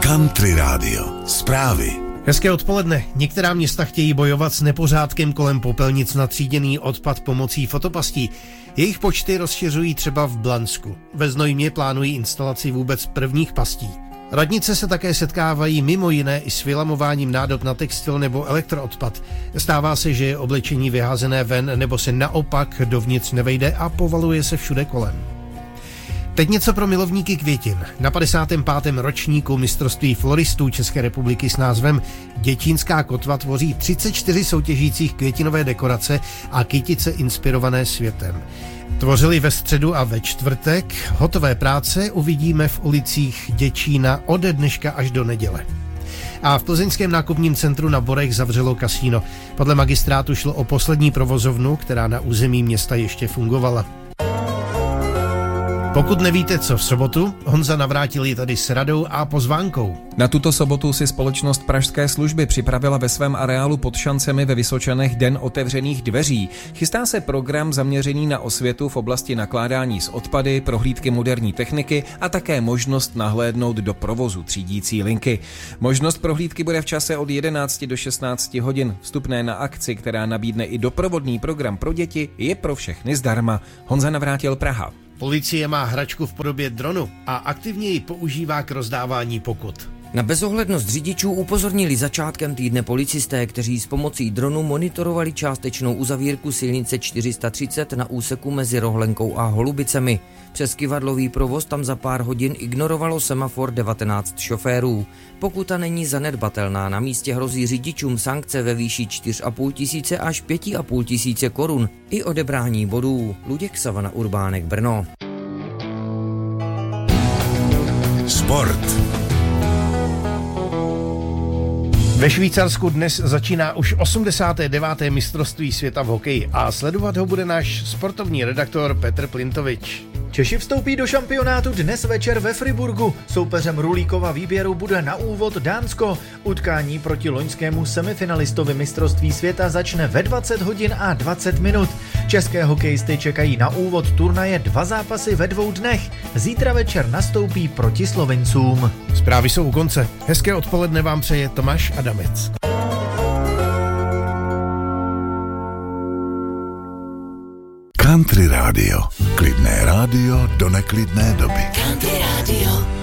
Country Radio. Zprávy. Hezké odpoledne. Některá města chtějí bojovat s nepořádkem kolem popelnic na tříděný odpad pomocí fotopastí. Jejich počty rozšiřují třeba v Blansku. Ve Znojmě plánují instalaci vůbec prvních pastí. Radnice se také setkávají mimo jiné i s vylamováním nádob na textil nebo elektroodpad. Stává se, že je oblečení vyházené ven nebo se naopak dovnitř nevejde a povaluje se všude kolem. Teď něco pro milovníky květin. Na 55. ročníku mistrovství floristů České republiky s názvem Děčínská kotva tvoří 34 soutěžících květinové dekorace a kytice inspirované světem. Tvořili ve středu a ve čtvrtek. Hotové práce uvidíme v ulicích Děčína ode dneška až do neděle. A v plzeňském nákupním centru na Borech zavřelo kasíno. Podle magistrátu šlo o poslední provozovnu, která na území města ještě fungovala. Pokud nevíte, co v sobotu, Honza Navrátil je tady s radou a pozvánkou. Na tuto sobotu si společnost Pražské služby připravila ve svém areálu pod Šancemi ve Vysočanech Den otevřených dveří. Chystá se program zaměřený na osvětu v oblasti nakládání s odpady, prohlídky moderní techniky a také možnost nahlédnout do provozu třídící linky. Možnost prohlídky bude v čase od 11 do 16 hodin. Vstupné na akci, která nabídne i doprovodný program pro děti, je pro všechny zdarma. Honza Navrátil, Praha. Policie má hračku v podobě dronu a aktivně ji používá k rozdávání pokut. Na bezohlednost řidičů upozornili začátkem týdne policisté, kteří s pomocí dronu monitorovali částečnou uzavírku silnice 430 na úseku mezi Rohlenkou a Holubicemi. Přes kyvadlový provoz tam za pár hodin ignorovalo semafor 19 šoférů. Pokuta není zanedbatelná, na místě hrozí řidičům sankce ve výši 4,5 tisíce až 5,5 tisíce korun i odebrání bodů. Luděk Savana, Urbánek, Brno. Sport. Ve Švýcarsku dnes začíná už 89. mistrovství světa v hokeji a sledovat ho bude náš sportovní redaktor Petr Plintovič. Češi vstoupí do šampionátu dnes večer ve Friburgu. Soupeřem Rulíkova výběru bude na úvod Dánsko. Utkání proti loňskému semifinalistovi mistrovství světa začne ve 20 hodin a 20 minut. České hokejisty čekají na úvod turnaje 2 zápasy ve 2 dnech. Zítra večer nastoupí proti Slovincům. Zprávy jsou u konce. Hezké odpoledne vám přeje Tomáš Adamec. Country Radio. Klidné rádio do neklidné doby. Country Radio.